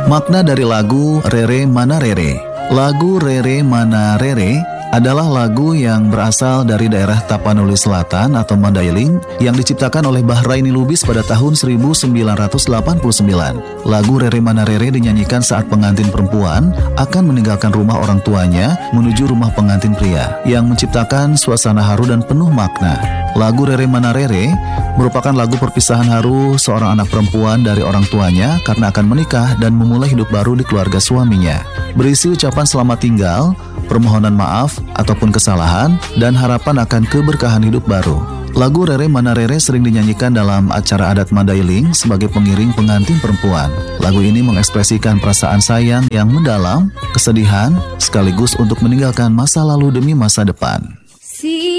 Makna dari lagu Rere Mana Rere. Lagu Rere Mana Rere adalah lagu yang berasal dari daerah Tapanuli Selatan atau Mandailing yang diciptakan oleh Bahraini Lubis pada tahun 1989. Lagu Rere Mana Rere dinyanyikan saat pengantin perempuan akan meninggalkan rumah orang tuanya menuju rumah pengantin pria, yang menciptakan suasana haru dan penuh makna. Lagu Rere Mana Rere merupakan lagu perpisahan haru seorang anak perempuan dari orang tuanya karena akan menikah dan memulai hidup baru di keluarga suaminya. Berisi ucapan selamat tinggal, permohonan maaf ataupun kesalahan, dan harapan akan keberkahan hidup baru. Lagu Rere Mana Rere sering dinyanyikan dalam acara adat Mandailing sebagai pengiring pengantin perempuan. Lagu ini mengekspresikan perasaan sayang yang mendalam, kesedihan, sekaligus untuk meninggalkan masa lalu demi masa depan.